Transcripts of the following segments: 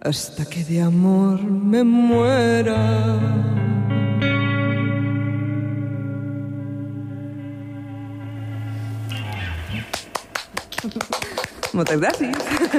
hasta que de amor me muera. Moltes gràcies.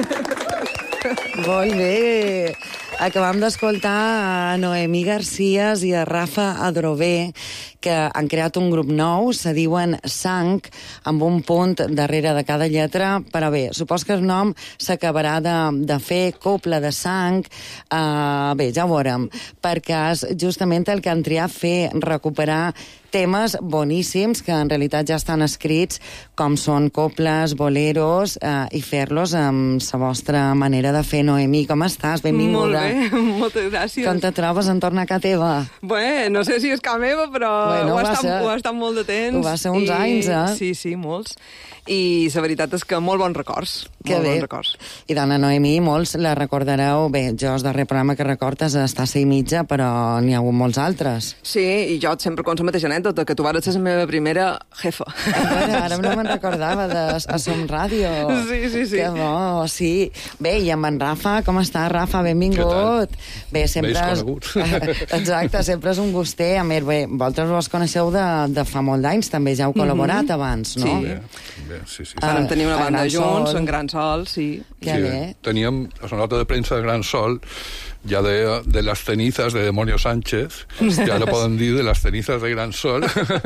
Molt bé. Acabam d'escoltar a Noemí Garcías i a Rafa Adrover, que han creat un grup nou, se diuen Sang, amb un punt darrere de cada lletra, però bé, supos que el nom s'acabarà de fer Copla de Sang. Bé, ja ho veurem, perquè és justament el que han triat fer, recuperar temes boníssims que en realitat ja estan escrits, com són coples, boleros, i fer-los amb la vostra manera de fer. Noemí, com estàs? Benvinguda. Molt bé, moltes gràcies. Com te trobes entorn a casa teva? Bé, no sé si és casa meva, però bueno, ho ha estat molt de temps. Ho va ser uns anys, eh? Sí, molts. I la veritat és que molt bons records. Que bé. Bons records. I dona Noemí, molts la recordareu. Bé, jo el darrer programa que recordes està a 6:30, però n'hi ha hagut molts altres. Sí, i jo sempre com la mateixa anècdota, que tu vas ser la meva primera jefa. Ara no me'n recordava a Som Ràdio. Sí. Que bo, sí. Bé, i amb en Rafa, com està, Rafa? Benvingut. Bé, sempre és conegut. Exacte, sempre és un guster. A més, bé, vosaltres vos coneixeu de fa molt d'anys, també ja heu col·laborat abans, no? Sí. Sí. Vam tenir una banda junts, Sol. en Gran Sol, sí. Que bé. Teníem la nota de premsa de Gran Sol, ya de las cenizas de Demonio Sánchez, ya lo poden dir de las cenizas de Gran Sol,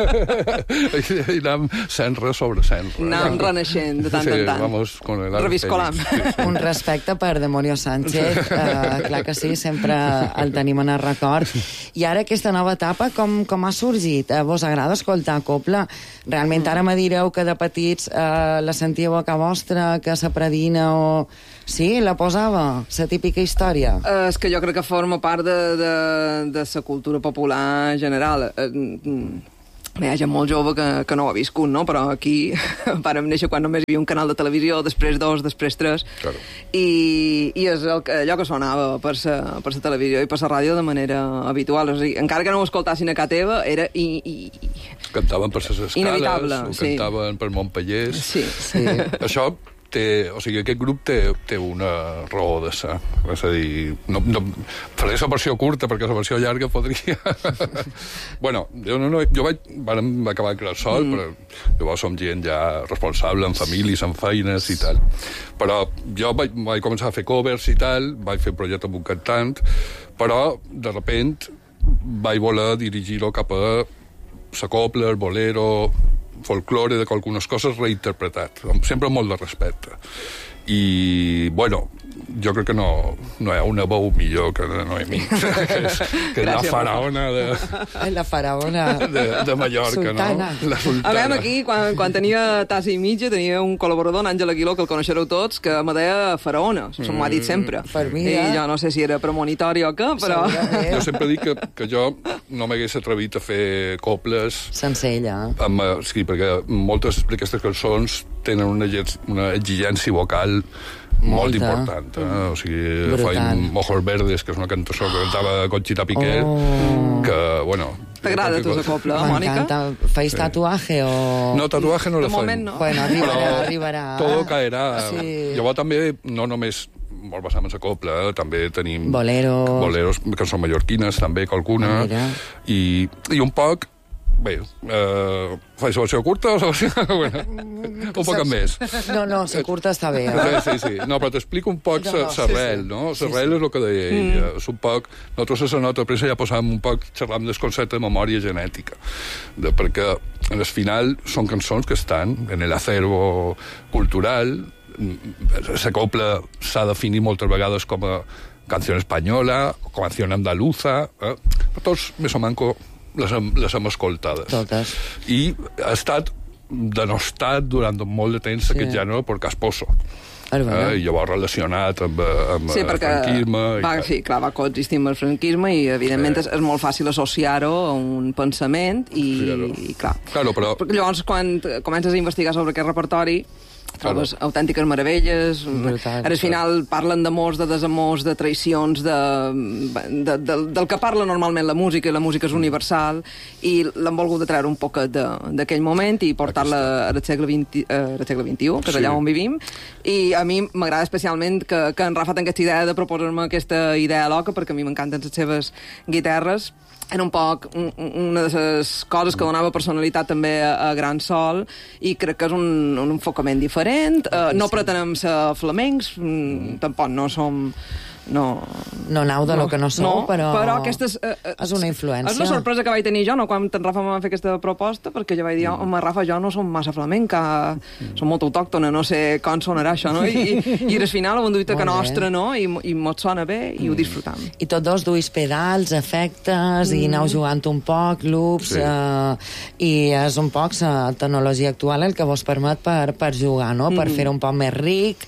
i anàvem senre sobre senre. Anàvem renaixent de tant en tant. Vamos con el Reviscolant. Sí. Un respecte per Demonio Sánchez, clar que sí, sempre el tenim en el record. I ara aquesta nova etapa, com ha sorgit? Vos agrada escoltar copla? Realment ara me direu que de petits la sentíeu a casa vostra, que sa predina o... Sí, la posava, la típica història. És que jo crec que forma part de la cultura popular general. Hi ha gent molt jove que no ho ha viscut, no? Però aquí vàrem néixer quan només hi havia un canal de televisió, després 2, després 3, Claro. i és allò que sonava per la televisió i per la ràdio de manera habitual. O sigui, encara que no ho escoltassin a casa teva, era... Cantaven per les escales, Inevitable, o sí. cantaven per Montpellers. Sí. Això aquest grup té una raó de ser. És a dir, no, faré la versió curta, perquè la versió llarga podria... Bueno, jo vam acabar Gran Sol, però llavors som gent ja responsable, amb famílies, amb feines i tal. Però jo vaig començar a fer covers i tal, vaig fer un projecte amb un cantant, però, de repent, vaig voler dirigir-ho cap a la copla, el bolero, folklore, de algunes coses reinterpretat, sempre amb molt de respecte. I, bueno, jo crec que no hi ha una veu millor que la Noemí, que la faraona La faraona de Mallorca, sultana. No? La sultana. A veure, aquí, quan tenia tassa i mitja, tenia un col·laborador, en Àngel Aguiló, que el coneixereu tots, que me deia faraona, se m'ho ha dit sempre. Per mi, I jo no sé si era premonitori o què, però... Jo sempre dic que jo no m'hagués atrevit a fer coples Sencella. sí, perquè moltes d'aquestes cançons tenen una exigència vocal molt important. O sigui, faig Ojos Verdes, que és una cançó que cantava Conchita Piqué, que, bueno... T'agrada tu la copla, Mònica? M'encanta. Feis tatuaje o...? No, tatuaje no la De moment no. Bueno, arribarà. Todo caerà. Sí. Llavors també, no només molt basant en la copla, també tenim... Boleros, que són mallorquines, també, qualcuna. I un poc... Bé, faig la versió curta o la versió... Bueno, un poc més. No, la curta està bé. Sí. No, però t'explico un poc l'arrel, no? L'arrel és el que deia ella. És un poc... Nosaltres a la nota de premsa ja posàvem un poc, xerràvem del concepte de memòria genètica. Perquè, al final, són cançons que estan en l'acervo cultural. La copla s'ha definit moltes vegades com a canció espanyola, com a canció andaluza. Però tots, més o manco, les hem escoltades. Totes. I ha estat denostat durant molt de temps aquest gènere per Casposo. I llavors relacionat amb el franquisme. Sí, clar, va coexistir amb el franquisme i, evidentment, és molt fàcil associar-ho a un pensament i clar. Claro, però... Perquè llavors, quan comences a investigar sobre aquest repertori, trobes autèntiques meravelles. Brutal. Al final parlen d'amors, de desamors, de traïcions, del que parla normalment la música, i la música és universal, i l'han volgut treure un poquet d'aquell moment i portar-la al segle XXI, que és allà on vivim, i a mi m'agrada especialment que en Rafa té aquesta idea de proposar-me aquesta idea loca, perquè a mi m'encanten les seves guitarres. Era un poc una de les coses que donava personalitat també a Gran Sol, i crec que és un enfocament diferent. No pretenem ser flamencs, tampoc no som... No nau de lo que no sou, però aquesta és una influència. És una sorpresa que vaig tenir jo, no, quan en Rafa em va fer aquesta proposta, perquè jo vaig dir, home, Rafa, jo no som massa flamenca, som molt autòctona, no sé com sonarà això, no? I al final ho hem duit que nostra, no? I mos sona bé i ho disfrutam. I tots dos duis pedals, efectes, i aneu jugant un poc, loops, i és un poc la tecnologia actual el que vos permet per jugar, no? Per fer un poc més ric,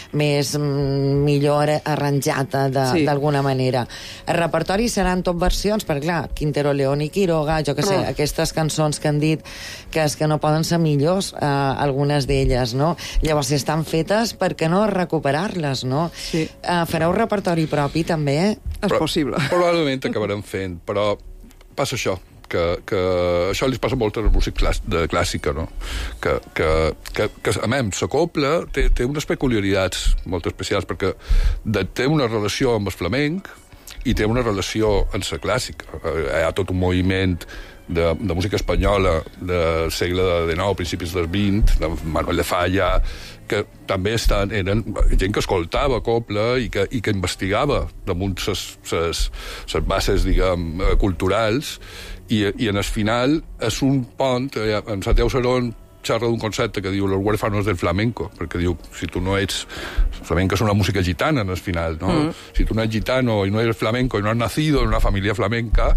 millor arranjat d'alguna manera. El repertori seran tot versions, perquè clar, Quintero, León i Quiroga, jo que sé, aquestes cançons que han dit que és que no poden ser millors, algunes d'elles, no? Llavors, si estan fetes, per què no recuperar-les, no? Sí. Fareu repertori propi, també? És possible. Probablement acabarem fent, però passa això, que això li passa molt a la música de clàssica, no? Que a més, la copla té unes peculiaritats molt especials, perquè té una relació amb el flamenc i té una relació amb la clàssica. Hi ha tot un moviment de música espanyola del segle XIX, principis del XX, de Manuel de Falla, que també eren gent que escoltava copla i que investigava damunt les bases, diguem, culturals, i en el final és un pont. En Santiago Serón xerra d'un concepte que diu los huérfanos del flamenco, perquè diu, si tu no ets... Flamenco és una música gitana, en el final, no? Si tu no ets gitano i no eres flamenco i no has nacido en una família flamenca,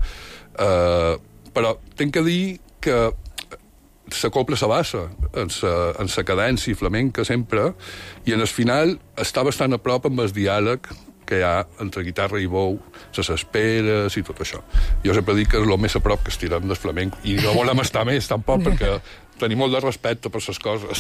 però tenc que dir que la copla se basa en la cadència flamenca sempre, i en el final està bastant a prop amb el diàleg que hi ha entre guitarra i bou, les esperes i tot això. Jo sempre dic que és el més a prop que estirem del flamenc, i no volem estar més, tampoc, perquè tenim molt de respecte per les coses.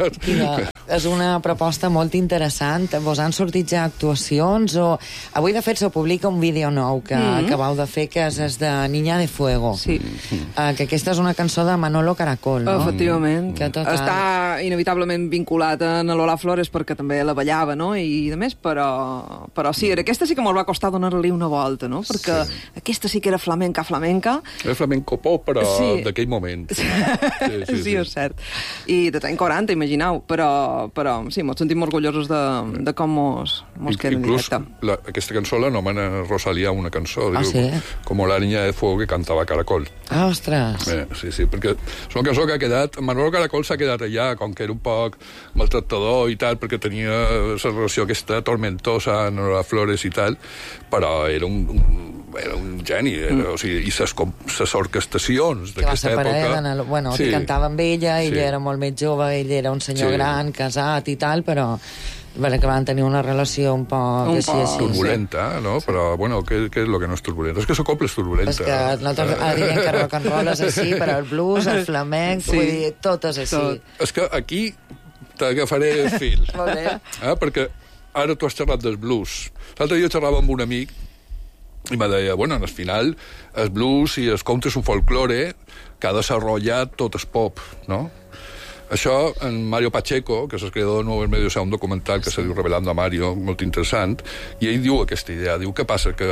És una proposta molt interessant. Vos han sortit ja actuacions? Avui, de fet, se publica un vídeo nou que acabeu de fer, que és de Niña de Fuego. Sí. Que aquesta és una cançó de Manolo Caracol, no? Efectivament. Està inevitablement vinculat a Lola Flores, perquè també la ballava, no? I de més, però sí, aquesta sí que me'l va costar donar-li una volta, no? Perquè aquesta sí que era flamenca. Era flamenco pop, però d'aquell moment. Sí, és cert. I de 40, imagineu, però sí, ens sentim orgullosos de com mos queda en directe. Inclús aquesta cançó l'anomena Rosalía una cançó, diu, com la niña de fuego que cantava Caracol. Ah, ostres! Sí, perquè és una cançó que ha quedat... Manolo Caracol s'ha quedat allà, com que era un poc maltractador i tal, perquè tenia la relació aquesta tormentosa amb les Flores i tal, però era un geni, o sigui, i les orquestacions d'aquesta època... Que cantava amb ella, ella era molt més jove, ell era un senyor gran, casat i tal, però que van tenir una relació un poc turbulenta, no? Però, bueno, què és el que no és turbulenta? És que la copla és turbulenta. És que nosaltres diem que rock and roll és així, però el blues, el flamenc, vull dir, tot és així. És que aquí t'agafaré el fil. Molt bé. Perquè ara tu has xerrat del blues. L'altre dia xerrava amb un amic i me deia, bueno, al final el blues i el country és un folklore que ha desenvolupat tot el pop, no? Això, en Mario Pacheco, que és el creador de Nuevos Medios, hi ha un documental que se diu Revelando a Mario, molt interessant, i ell diu aquesta idea, diu què passa, que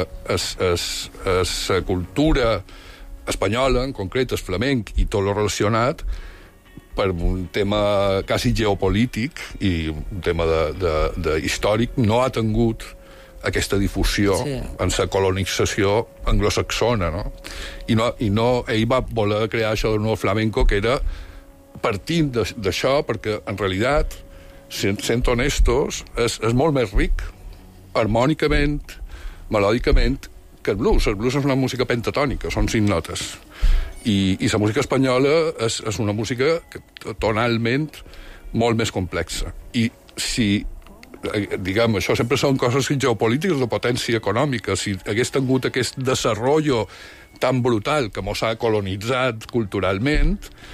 la cultura espanyola, en concret el flamenc i tot lo relacionat, per un tema quasi geopolític i un tema històric, no ha tingut aquesta difusió en la colonització anglosaxona, no? I no, ell va voler crear això del nou flamenco, que era partint d'això, perquè en realitat, sent honestos, és molt més ric harmònicament, melòdicament, que el blues. El blues és una música pentatònica, són 5 notes. I la música espanyola és una música tonalment molt més complexa. I si diguem, això sempre són coses geopolítiques de potència econòmica. Si hagués tingut aquest desenvolupament tan brutal que mos ha colonitzat culturalment,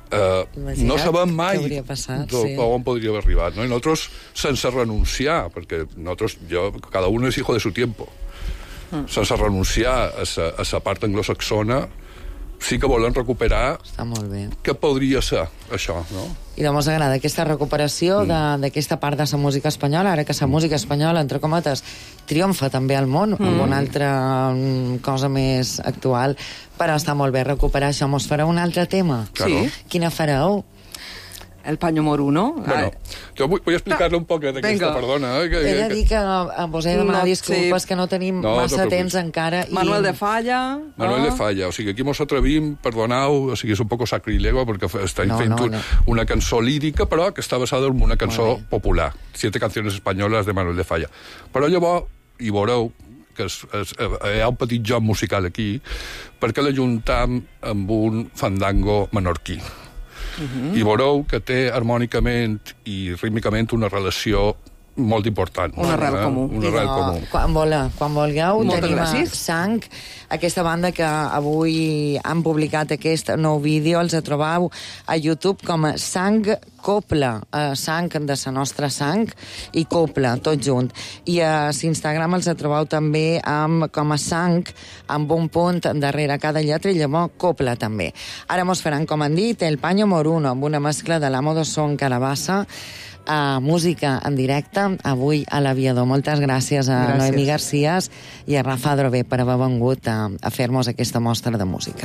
no sabem mai què hauria passat, on podria haver arribat, no? I nosaltres, sense renunciar, perquè cada uno es hijo de su tiempo, sense renunciar a la part anglosaxona, sí que volen recuperar què podria ser això, no? I de mos agrada aquesta recuperació d'aquesta part de la música espanyola, ara que la música espanyola, entre cometes, triomfa també al món, amb una altra cosa més actual, però està molt bé recuperar això. Mos farà un altre tema? Claro. Sí. Quina fareu? El paño moruno. Bueno, yo voy a explicarle un poco de aquesta, perdona. He de dir que vos he de demanar disculpes, que no tenim massa temps encara. Manuel de Falla. Manuel de Falla, o sigui, aquí mos atrevim, perdoneu, o sigui, és un poc sacrilego, perquè estem fent una cançó lírica, però que està basada en una cançó popular. 7 canciones españolas de Manuel de Falla. Però llavors, i veureu, que hi ha un petit joc musical aquí, perquè l'ajuntam amb un fandango menorquí. I veureu que té harmònicament i rítmicament una relació molt important. Un arrel comú. Un arrel comú. Quan vulgueu, tenim gràcies. Sang, aquesta banda que avui han publicat aquest nou vídeo, els trobeu a YouTube com a Sang Copla, sang de la nostra sang i Copla, tot junt. I a l'Instagram els trobeu també com a Sang, amb un punt darrere cada lletra, i llavors Copla també. Ara mos faran, com han dit, el Paño Moruno, amb una mescla de l'Amo do Son Calabassa, música en directe, avui a l'Aviador. Moltes gràcies a Noemí Garcías i a Rafa Adrover per haver vengut a fer-nos aquesta mostra de música.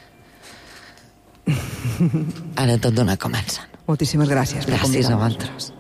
Ara tot d'una comencen. Moltíssimes gràcies. Gràcies a vosaltres.